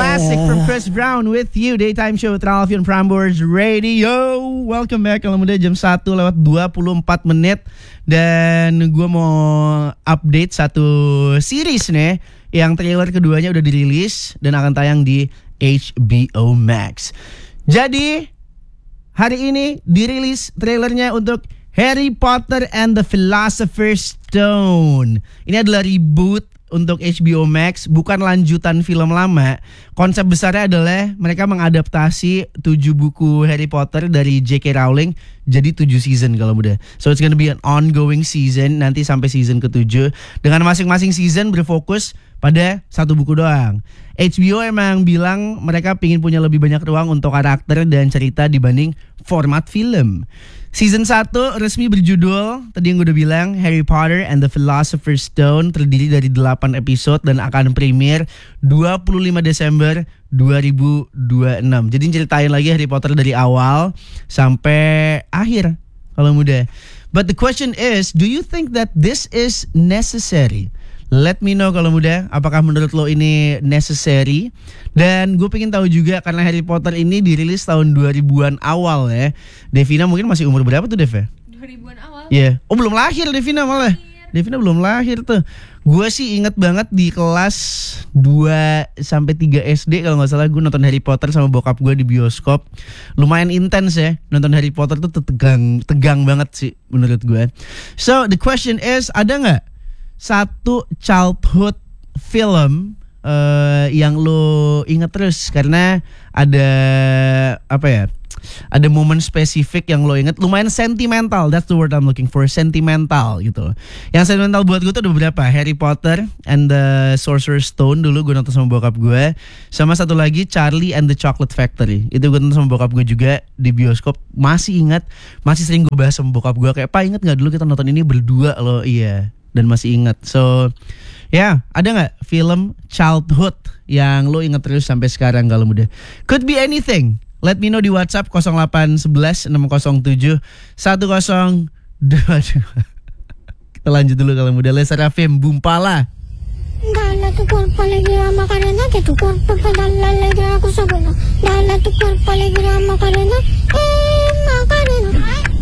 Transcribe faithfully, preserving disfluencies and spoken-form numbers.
classic from Chris Brown with you. Daytime show with Ralph and Prambors Radio. Welcome back. Kalau muda jam satu lewat dua puluh empat menit. Dan gue mau update satu series nih, yang trailer keduanya udah dirilis dan akan tayang di H B O Max. Jadi hari ini dirilis trailernya untuk Harry Potter and the Philosopher's Stone. Ini adalah reboot untuk H B O Max, bukan lanjutan film lama. Konsep besarnya adalah mereka mengadaptasi tujuh buku Harry Potter dari J K Rowling jadi tujuh season kalau mudah. So it's gonna be an ongoing season nanti sampai season ketujuh, dengan masing-masing season berfokus pada satu buku doang. H B O emang bilang mereka pingin punya lebih banyak ruang untuk karakter dan cerita dibanding format film. Season satu resmi berjudul, tadi yang gue udah bilang, Harry Potter and the Philosopher's Stone, terdiri dari delapan episode dan akan premier dua puluh lima Desember dua ribu dua puluh enam. Jadi ceritain lagi Harry Potter dari awal sampai akhir kalau mudah. But the question is, do you think that this is necessary? Let me know kalau mudah, apakah menurut lo ini necessary? Dan gue pengen tahu juga karena Harry Potter ini dirilis tahun dua ribuan awal ya. Devina mungkin masih umur berapa tuh Dev ya? dua ribuan awal. Iya. Yeah. Oh belum lahir Devina malah. Lahir. Devina belum lahir tuh. Gue sih inget banget di kelas dua sampai tiga S D kalau gak salah, gue nonton Harry Potter sama bokap gue di bioskop. Lumayan intens ya, nonton Harry Potter tuh tegang, tegang banget sih menurut gue. So the question is, ada gak satu childhood film uh, yang lo inget terus karena ada apa ya, ada momen spesifik yang lo inget, lumayan sentimental, that's the word I'm looking for, sentimental gitu. Yang sentimental buat gue tuh ada beberapa, Harry Potter and the Sorcerer's Stone dulu gue nonton sama bokap gue, sama satu lagi Charlie and the Chocolate Factory, itu gue nonton sama bokap gue juga di bioskop. Masih ingat, masih sering gue bahas sama bokap gue kayak, "Pak, inget gak dulu kita nonton ini berdua loh?" Iya, dan masih ingat. So ya, yeah, ada gak film childhood yang lo inget terus sampai sekarang kalau mudah? Could be anything. Let me know di WhatsApp nol delapan satu satu enam nol tujuh satu nol dua dua. Kita lanjut dulu kalau mudah. Les Serafim, Bumpala. Dala tu cuerpo alegría Macarena, que tu cuerpo para darle alegría a cosa buena. Dala tu cuerpo alegría Macarena.